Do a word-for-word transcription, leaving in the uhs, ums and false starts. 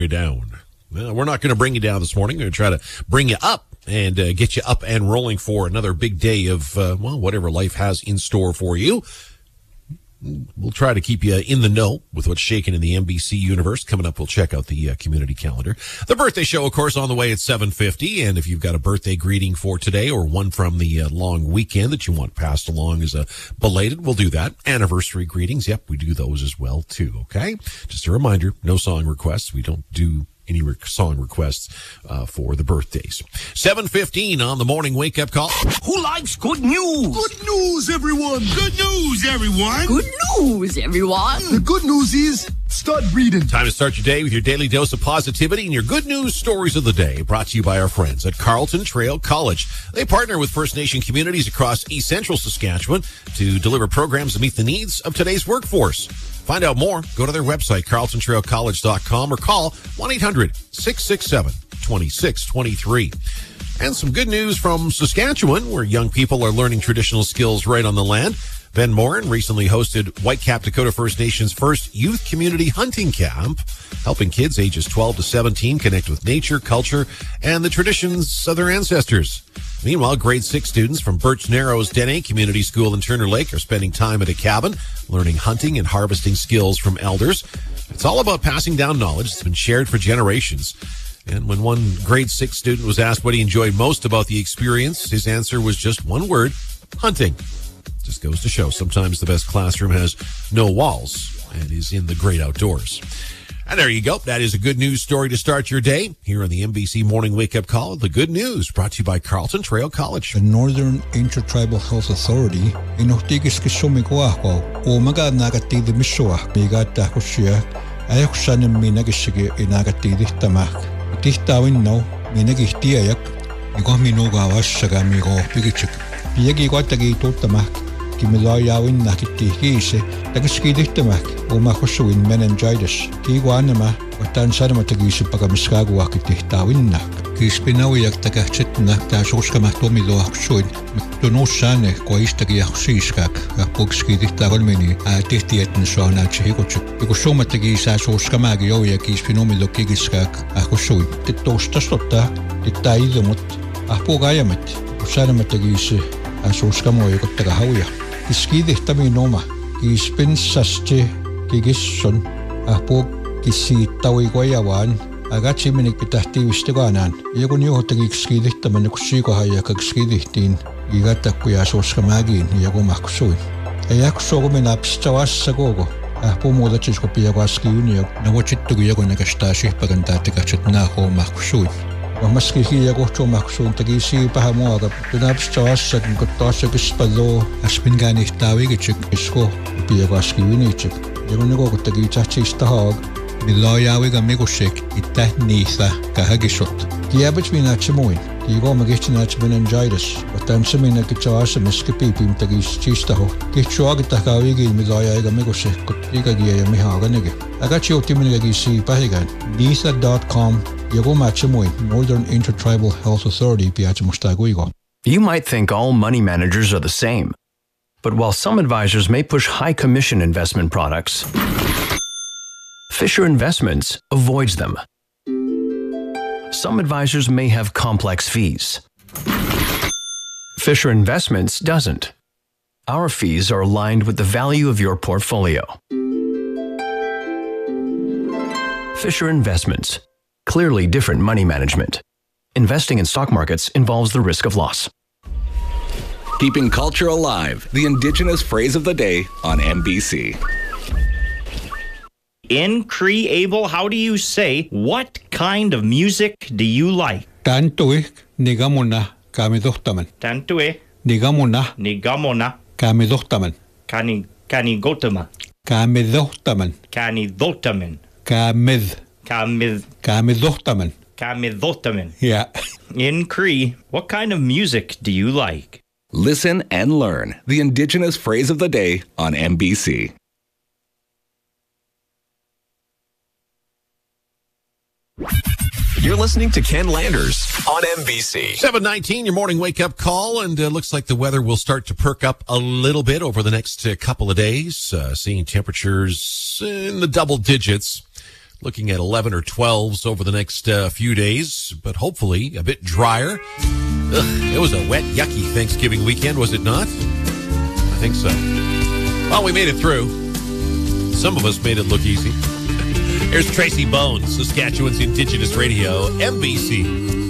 you down. Well, we're not going to bring you down this morning. We're going to try to bring you up and uh, get you up and rolling for another big day of, uh, well, whatever life has in store for you. We'll try to keep you in the know with what's shaking in the N B C universe. Coming up, we'll check out the uh, community calendar. The birthday show, of course, on the way at seven fifty. And if you've got a birthday greeting for today or one from the uh, long weekend that you want passed along as a belated, we'll do that. Anniversary greetings, yep, we do those as well, too, okay? Just a reminder, no song requests. We don't do any re- song requests uh, for the birthdays. seven fifteen on the morning wake-up call. Who likes good news? Good news, everyone. Good news, everyone. Good news, everyone. The good news is start breathing. Time to start your day with your daily dose of positivity and your good news stories of the day, brought to you by our friends at Carleton Trail College. They partner with First Nation communities across East Central Saskatchewan to deliver programs that meet the needs of today's workforce. Find out more, go to their website, carleton trail college dot com, or call one eight hundred, six six seven, two six two three. And some good news from Saskatchewan, where young people are learning traditional skills right on the land. Ben Morin recently hosted Whitecap Dakota First Nation's first youth community hunting camp, helping kids ages twelve to seventeen connect with nature, culture, and the traditions of their ancestors. Meanwhile, grade six students from Birch Narrows Dene Community School in Turner Lake are spending time at a cabin, learning hunting and harvesting skills from elders. It's all about passing down knowledge that's been shared for generations. And when one grade six student was asked what he enjoyed most about the experience, his answer was just one word: hunting. Just goes to show, sometimes the best classroom has no walls and is in the great outdoors. And there you go. That is a good news story to start your day here on the N B C Morning Wake Up Call. The good news brought to you by Carleton Trail College. The Northern Intertribal Health Authority inuhtigis kisumikuako o maga nagatidi misua migata kusia ayaksanim minagisige inagatidihtamak tihtawinno minagihtiayak iko minugawasaga migo pigichik piyagi kwatagi totamak Kimilayawin nakitihise, tagiskidihtamak, umakusuin meningitis, kiwanama, watan sanama tagisi pagamiskagu akitihtawinnak. Kispinawiyak tagachitnak, tasuskamak tumiloaksuin, tunussane, koistagiaksiskak, kapugskidihtagalmini, tihtietn soanachihikutsik. Ikusuma tagisa suskamagi joja kispinumilokigiskak, akusuin. Tittostastotta, tittaidumut, ahpugajamat, sanama tagisi, asuskamoikottagahauja. Kiskidihtaminoma, kispinsaste, kigisson, ahpo kisiittauiguajavan, agatsiminikitahtiivistigaanaan. Ja kun juhutagi kiskidihtaman, kun siikohajaka kiskidihtiin, igatakkuja asuuskamaagiin, ja kun mahkusuin. Ja jaksoa kun minä pistawassa koko, ahpo muutatsis kun piakuaskiin, ja navutsittukin joku näköstää sihpakan tähtikatsit naahoa mahkusuin. Maski hiya kohtu maksuun tagi si pahamuaga tunapstawassa kun tossa kispalo aspin gani tawigitsik isko piavaski winitsik jevon koko tagi chatsista haag milayawiga migusik itta niitha kahagisot kiabich minachmuin kigo magichinach meningitis watan semina kichawasa miskipipim tagi chistaho kichuag takawigi milayawiga migusik kutiga ya mihaganege agachi otiminigi si pahigan niitha dot com. Northern Intertribal Health Authority. You might think all money managers are the same, but while some advisors may push high commission investment products, Fisher Investments avoids them. Some advisors may have complex fees. Fisher Investments doesn't. Our fees are aligned with the value of your portfolio. Fisher Investments. Clearly different money management. Investing in stock markets involves the risk of loss. Keeping culture alive, the Indigenous phrase of the day on N B C. In Cree Able, how do you say, what kind of music do you like? Tantui nigamuna kamidohtaman. Tantue. Nigamuna. Nigamona. Kamidohtaman. Kani kanigotama. Kamidohtaman. Kanidotaman. Kamid. Kamid. Kamidohtaman. Kamidotaman. Yeah. In Cree, what kind of music do you like? Listen and learn the Indigenous phrase of the day on N B C. You're listening to Ken Landers on N B C. seven nineteen, your morning wake-up call, and uh, looks like the weather will start to perk up a little bit over the next uh, couple of days, uh, seeing temperatures in the double digits. Looking at eleven or twelves over the next uh, few days, but hopefully a bit drier. Ugh, it was a wet, yucky Thanksgiving weekend, was it not? I think so. Well, we made it through. Some of us made it look easy. Here's Tracy Bones, Saskatchewan's Indigenous Radio, M B C.